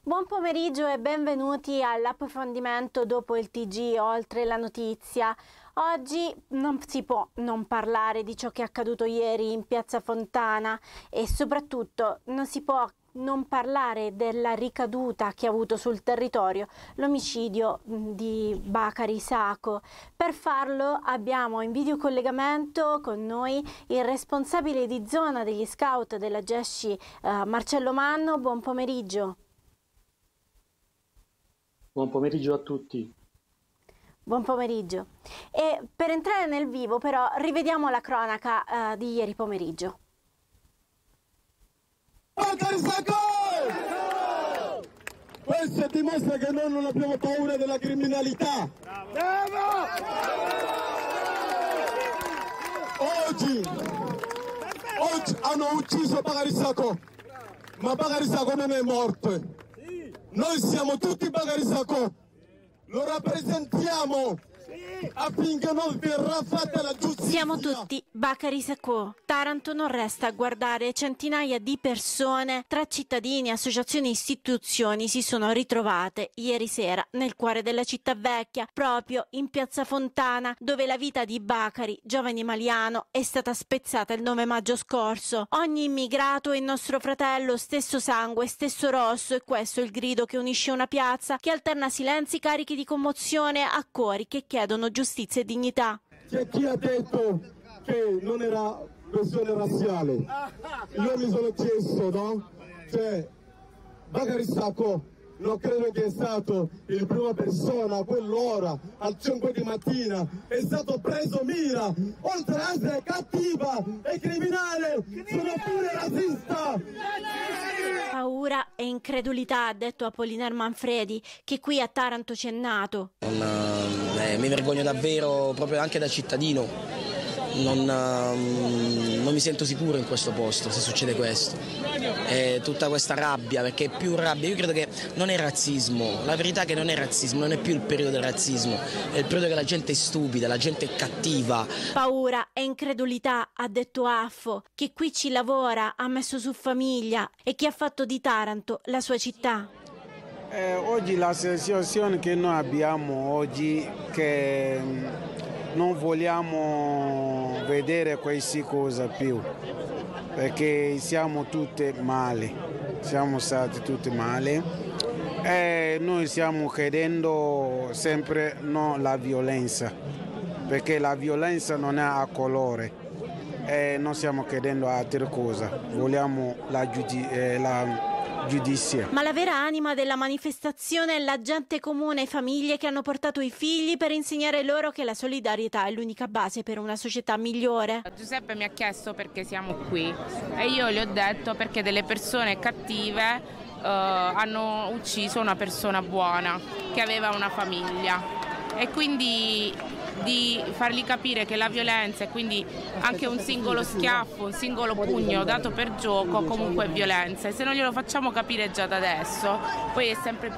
Buon pomeriggio e benvenuti all'approfondimento dopo il TG Oltre la Notizia. Oggi non si può non parlare di ciò che è accaduto ieri in Piazza Fontana e soprattutto non si può non parlare della ricaduta che ha avuto sul territorio l'omicidio di Bakary Sacco. Per farlo abbiamo in videocollegamento con noi il responsabile di zona degli scout della Gesci, Marcello Manno. Buon pomeriggio. Buon pomeriggio a tutti. Buon pomeriggio. E per entrare nel vivo però rivediamo la cronaca di ieri pomeriggio. Bakary Sacco! Questo dimostra che noi non abbiamo paura della criminalità. Oggi hanno ucciso Bakary Sacco, ma Bakary Sacco non è morto. Noi siamo tutti Bakary Sacco, lo rappresentiamo affinché non verrà fatta la giustizia. Siamo tutti Bakary Sacco. Taranto non resta a guardare. Centinaia di persone, tra cittadini, associazioni e istituzioni, si sono ritrovate ieri sera nel cuore della città vecchia, proprio in Piazza Fontana, dove la vita di Bakary, giovane maliano, è stata spezzata il 9 maggio scorso. Ogni immigrato è il nostro fratello, stesso sangue, stesso rosso, e questo è il grido che unisce una piazza che alterna silenzi carichi di commozione a cori che chiedono giustizia e dignità. C'è chi ha detto che non era questione razziale. Io mi sono chiesto, no? Cioè, Bakary Sacco non credo che è stato il prima persona a quell'ora, al 5 di mattina, è stato preso mira, oltre a essere cattiva e criminale, sono pure razzista. Paura e incredulità, ha detto Apollinaire Manfredi, che qui a Taranto c'è nato. Mi vergogno davvero, proprio anche da cittadino. Non mi sento sicuro in questo posto se succede questo. Tutta questa rabbia, perché è più rabbia. Io credo che non è razzismo, la verità è che non è razzismo, non è più il periodo del razzismo, è il periodo che la gente è stupida, la gente è cattiva. Paura e incredulità, ha detto Affo, che qui ci lavora, ha messo su famiglia e che ha fatto di Taranto la sua città. Oggi la sensazione che noi abbiamo oggi che non vogliamo vedere queste cose più, perché siamo tutti male, siamo stati tutti male e noi stiamo chiedendo sempre no la violenza, perché la violenza non è a colore e non stiamo chiedendo altre cose, vogliamo la giudizia. Ma la vera anima della manifestazione è la gente comune e famiglie che hanno portato i figli per insegnare loro che la solidarietà è l'unica base per una società migliore. Giuseppe mi ha chiesto perché siamo qui e io gli ho detto perché delle persone cattive hanno ucciso una persona buona che aveva una famiglia, e quindi di fargli capire che la violenza e quindi anche un singolo schiaffo, un singolo pugno dato per gioco comunque è violenza, e se non glielo facciamo capire già da adesso poi è sempre